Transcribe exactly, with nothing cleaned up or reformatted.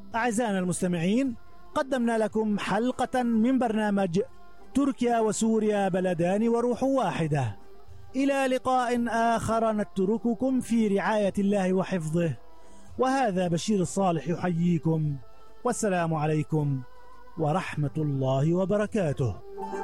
أعزائنا المستمعين، قدمنا لكم حلقة من برنامج تركيا وسوريا بلدان وروح واحدة. إلى لقاء آخر نترككم في رعاية الله وحفظه، وهذا بشير الصالح يحييكم، والسلام عليكم ورحمة الله وبركاته.